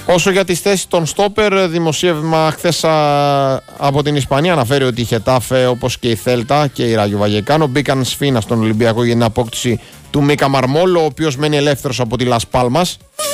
Όσο για τις θέσεις των στόπερ, δημοσίευμα χθες από την Ισπανία αναφέρει ότι η Χετάφε, όπως και η Θέλτα και η Ράγιο Βαγεκάνο, μπήκαν σφήνα στον Ολυμπιακό για την απόκτηση του Μίκα Μαρμόλο, ο οποίος μένει ελεύθερος από τη Λας Πάλμας.